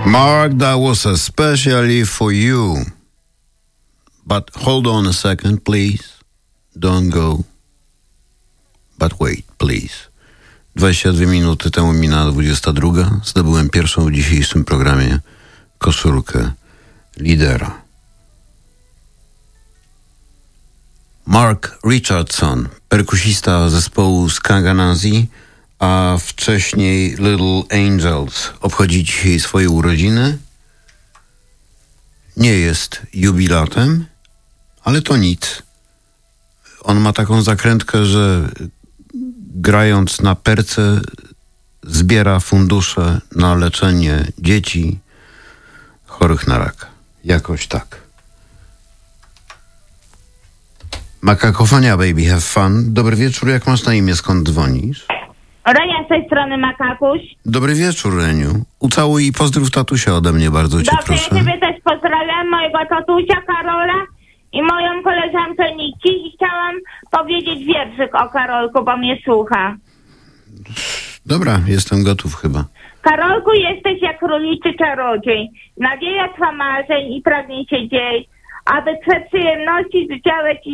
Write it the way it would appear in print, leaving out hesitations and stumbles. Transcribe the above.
Mark, that was especially for you. But hold on a second, please. Don't go. But wait, please. 22 minuty temu minęła 22. Zdobyłem pierwszą w dzisiejszym programie koszulkę lidera. Mark Richardson, perkusista zespołu Skaganazi, a wcześniej Little Angels, obchodzi dzisiaj swoje urodziny. Nie jest jubilatem, ale to nic. On ma taką zakrętkę, że grając na perce zbiera fundusze na leczenie dzieci chorych na raka. Jakoś tak. Makakofonia, baby, have fun. Dobry wieczór, jak masz na imię, skąd dzwonisz? Renia z tej strony, Makakuś. Dobry wieczór, Reniu. Ucałuj i pozdrów tatusia ode mnie, bardzo cię Dobrze, proszę. ja ciebie też pozdrawiam, mojego tatusia Karola i moją koleżankę Niki i chciałam powiedzieć wierszyk o Karolku, bo mnie słucha. Dobra, jestem gotów chyba. Karolku, jesteś jak króliczy czarodziej, nadzieja twa marzeń i pragnięcie dziej, aby twe przyjemności życiowe ci